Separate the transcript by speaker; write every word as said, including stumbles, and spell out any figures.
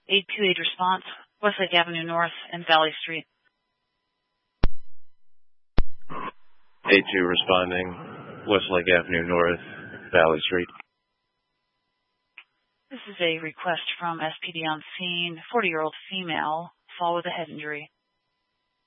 Speaker 1: eight two eight response, Westlake Avenue North and Valley Street.
Speaker 2: eight two responding, Westlake Avenue North, Valley Street.
Speaker 1: This is a request from S P D on scene, forty-year-old female, fall with a head injury.